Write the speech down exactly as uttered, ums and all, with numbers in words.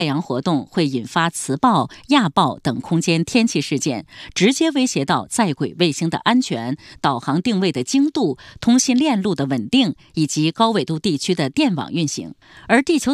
太阳活动会引发磁暴、亚暴等空间天气事件，直接威胁到在轨卫星的安全、导航定位的精度、通信链路的稳定以及高纬度地区的电网运行。而地球